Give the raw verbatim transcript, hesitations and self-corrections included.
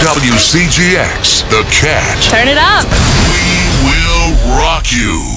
W C G X, The Cat. Turn it up. We will rock you.